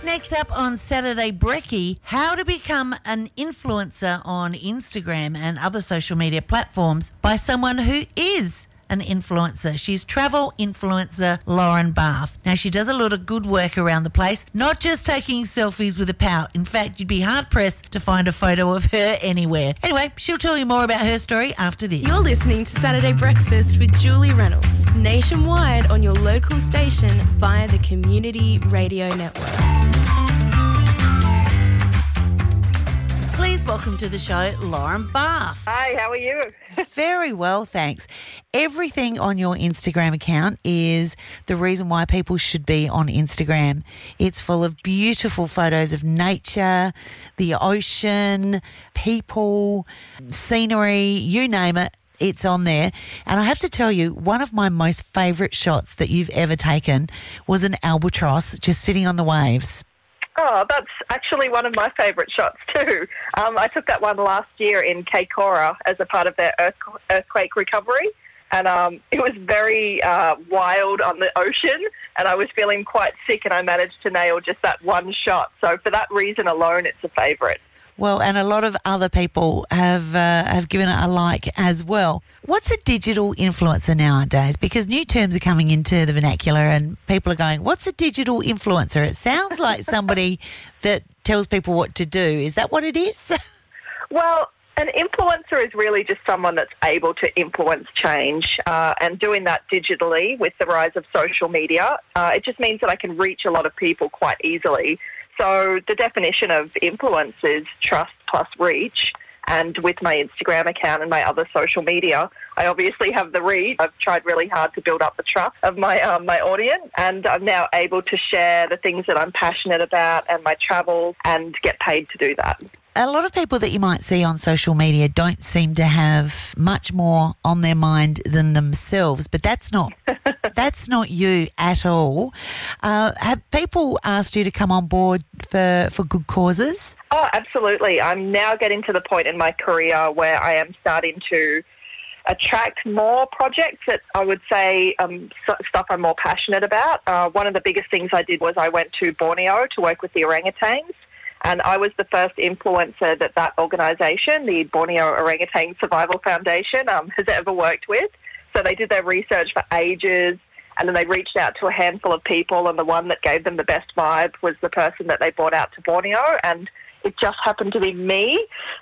Next up on Saturday Brekkie, how to become an influencer on Instagram and other social media platforms by someone who is an influencer. She's travel influencer Lauren Bath. Now, she does a lot of good work around the place, not just taking selfies with a pout. In fact, you'd be hard-pressed to find a photo of her anywhere. Anyway, she'll tell you more about her story after this. You're listening to Saturday Breakfast with Julie Reynolds, nationwide on your local station via the Community Radio Network. Please welcome to the show, Lauren Bath. Hi, how are you? Very well, thanks. Everything on your Instagram account is the reason why people should be on Instagram. It's full of beautiful photos of nature, the ocean, people, scenery, you name it. It's on there. And I have to tell you, one of my most favourite shots that you've ever taken was an albatross just sitting on the waves. Oh, that's actually one of my favourite shots too. I took that one last year in Kaikoura as a part of their earthquake recovery. And it was very wild on the ocean, and I was feeling quite sick, and I managed to nail just that one shot. So for that reason alone, it's a favourite. Well, and a lot of other people have given it a like as well. What's a digital influencer nowadays? Because new terms are coming into the vernacular and people are going, what's a digital influencer? It sounds like somebody that tells people what to do. Is that what it is? Well, an influencer is really just someone that's able to influence change, and doing that digitally with the rise of social media. It just means that I can reach a lot of people quite easily. So the definition of influence is trust plus reach. And with my Instagram account and my other social media, I obviously have the reach. I've tried really hard to build up the trust of my audience, and I'm now able to share the things that I'm passionate about and my travels and get paid to do that. A lot of people that you might see on social media don't seem to have much more on their mind than themselves, but that's not you at all. Have people asked you to come on board for good causes? Oh, absolutely. I'm now getting to the point in my career where I am starting to attract more projects that I would say stuff I'm more passionate about. One of the biggest things I did was I went to Borneo to work with the orangutans. And I was the first influencer that organisation, the Borneo Orangutan Survival Foundation, has ever worked with. So they did their research for ages, and then they reached out to a handful of people, and the one that gave them the best vibe was the person that they brought out to Borneo, and it just happened to be me.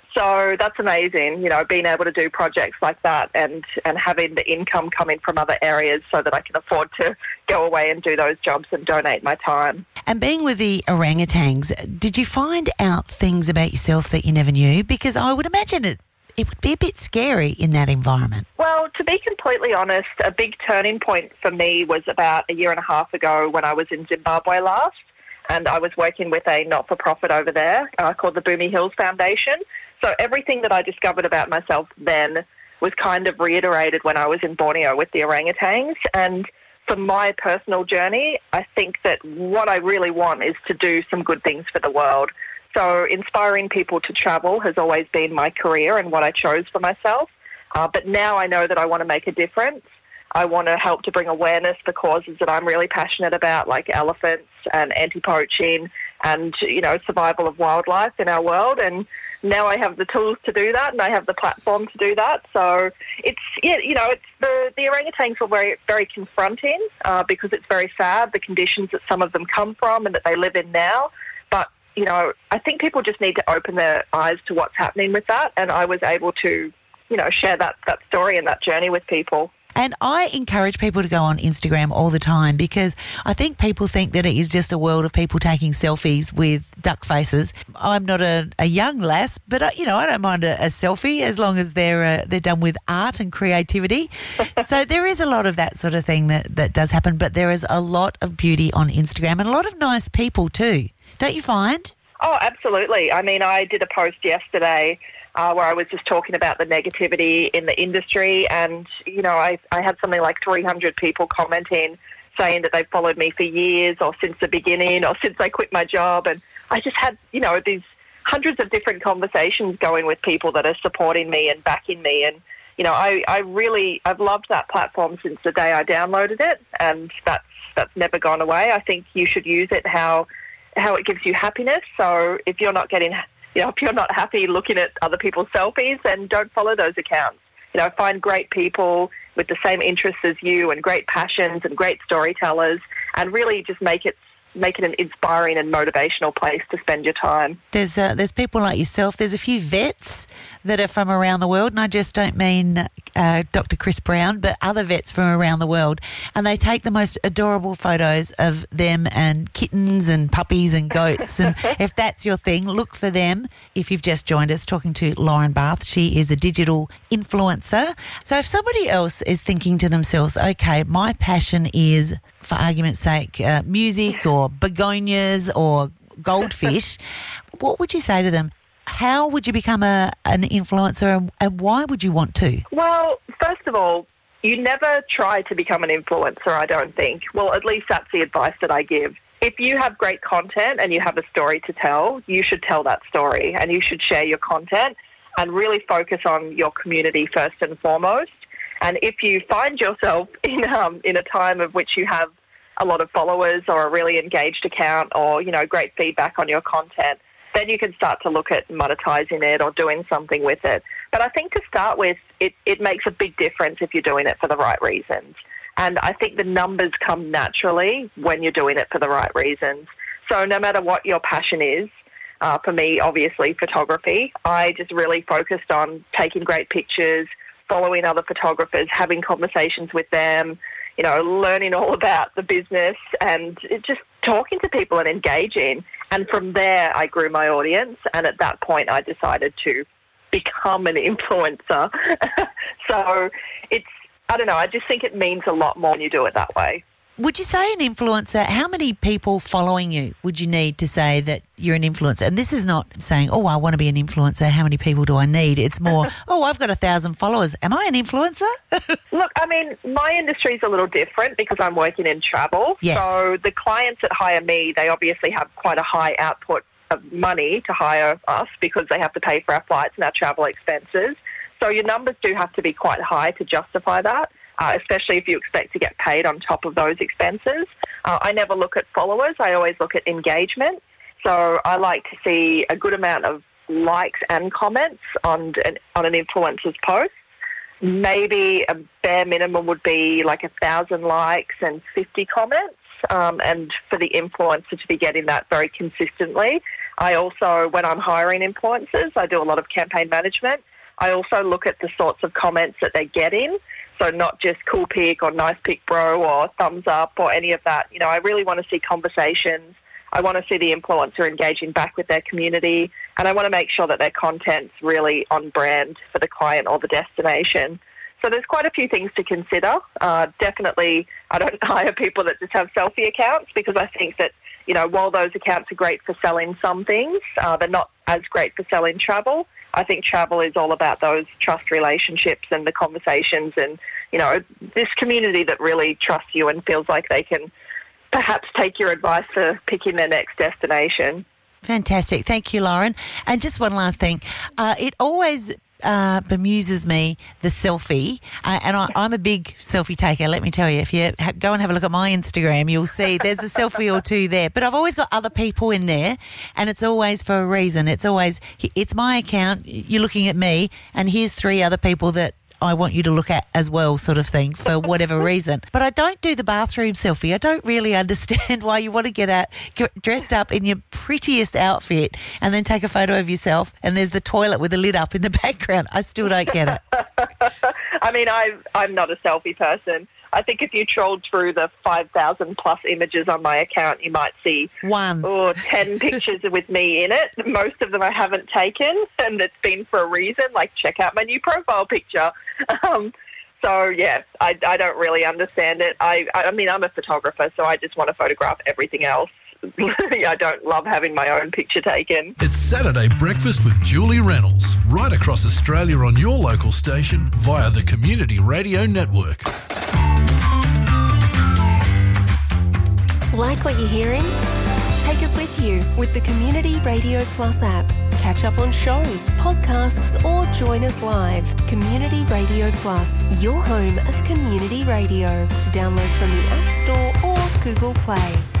So that's amazing, you know, being able to do projects like that and having the income coming from other areas so that I can afford to go away and do those jobs and donate my time. And being with the orangutans, did you find out things about yourself that you never knew? Because I would imagine it would be a bit scary in that environment. Well, to be completely honest, a big turning point for me was about a year and a half ago when I was in Zimbabwe last. And I was working with a not-for-profit over there called the Bumi Hills Foundation. So everything that I discovered about myself then was kind of reiterated when I was in Borneo with the orangutans. And for my personal journey, I think that what I really want is to do some good things for the world. So inspiring people to travel has always been my career and what I chose for myself. But now I know that I want to make a difference. I want to help to bring awareness for causes that I'm really passionate about, like elephants and anti-poaching and, you know, survival of wildlife in our world. And now I have the tools to do that, and I have the platform to do that. So it's, yeah, you know, it's the orangutans were very, very confronting because it's very sad, the conditions that some of them come from and that they live in now. But, you know, I think people just need to open their eyes to what's happening with that. And I was able to, you know, share that story and that journey with people. And I encourage people to go on Instagram all the time because I think people think that it is just a world of people taking selfies with duck faces. I'm not a young lass, but, you know, I don't mind a selfie as long as they're done with art and creativity. So there is a lot of that sort of thing that does happen, but there is a lot of beauty on Instagram and a lot of nice people too. Don't you find? Oh, absolutely. I mean, I did a post yesterday where I was just talking about the negativity in the industry, and, you know, I had something like 300 people commenting saying that they've followed me for years or since the beginning or since I quit my job, and I just had, you know, these hundreds of different conversations going with people that are supporting me and backing me, and, you know, I've loved that platform since the day I downloaded it, and that's never gone away. I think you should use it how how it gives you happiness. So if you're not if you're not happy looking at other people's selfies, then don't follow those accounts. Find great people with the same interests as you and great passions and great storytellers, and really just make it an inspiring and motivational place to spend your time. There's people like yourself. There's a few vets that are from around the world, and I just don't mean Dr. Chris Brown, but other vets from around the world, and they take the most adorable photos of them and kittens and puppies and goats, and if that's your thing, look for them. If you've just joined us, talking to Lauren Barth, she is a digital influencer. So if somebody else is thinking to themselves, okay, my passion is, for argument's sake, music or begonias or goldfish, what would you say to them? How would you become an influencer, and why would you want to? Well, first of all, you never try to become an influencer, I don't think. Well, at least that's the advice that I give. If you have great content and you have a story to tell, you should tell that story, and you should share your content and really focus on your community first and foremost. And if you find yourself in a time of which you have a lot of followers or a really engaged account or, great feedback on your content, then you can start to look at monetizing it or doing something with it. But I think to start with, it makes a big difference if you're doing it for the right reasons. And I think the numbers come naturally when you're doing it for the right reasons. So no matter what your passion is, for me, obviously, photography, I just really focused on taking great pictures, following other photographers, having conversations with them, learning all about the business and just talking to people and engaging. And from there, I grew my audience. And at that point, I decided to become an influencer. So I don't know, I just think it means a lot more when you do it that way. Would you say an influencer, how many people following you would you need to say that you're an influencer? And this is not saying, I want to be an influencer, how many people do I need? It's more, I've got 1,000 followers. Am I an influencer? Look, my industry is a little different because I'm working in travel. Yes. So the clients that hire me, they obviously have quite a high output of money to hire us because they have to pay for our flights and our travel expenses. So your numbers do have to be quite high to justify that. Especially if you expect to get paid on top of those expenses. I never look at followers. I always look at engagement. So I like to see a good amount of likes and comments on an influencer's post. Maybe a bare minimum would be like 1,000 likes and 50 comments. And for the influencer to be getting that very consistently. I also, when I'm hiring influencers, I do a lot of campaign management. I also look at the sorts of comments that they're getting. So not just cool pic or nice pic bro or thumbs up or any of that. I really want to see conversations. I want to see the influencer engaging back with their community, and I want to make sure that their content's really on brand for the client or the destination. So there's quite a few things to consider. Definitely, I don't hire people that just have selfie accounts because I think that, while those accounts are great for selling some things, they're not as great for selling travel. I think travel is all about those trust relationships and the conversations and, this community that really trusts you and feels like they can perhaps take your advice for picking their next destination. Fantastic. Thank you, Lauren. And just one last thing. It always bemuses me, the selfie. And I'm a big selfie taker, let me tell you. If you go and have a look at my Instagram, you'll see there's a selfie or two there. But I've always got other people in there, and it's always for a reason. It's my account, you're looking at me, and here's 3 other people that I want you to look at as well, sort of thing, for whatever reason. But I don't do the bathroom selfie. I don't really understand why you want to get dressed up in your prettiest outfit and then take a photo of yourself and there's the toilet with the lid up in the background. I still don't get it. I'm not a selfie person. I think if you trolled through the 5,000 plus images on my account, you might see 1 or 10 pictures with me in it. Most of them I haven't taken, and it's been for a reason, like check out my new profile picture. So, yeah, I don't really understand it. I'm a photographer, so I just want to photograph everything else. I don't love having my own picture taken. It's Saturday Breakfast with Julie Reynolds, right across Australia on your local station via the Community Radio Network. Like what you're hearing? Take us with you with the Community Radio Plus app. Catch up on shows, podcasts, or join us live. Community Radio Plus, your home of community radio. Download from the App Store or Google Play.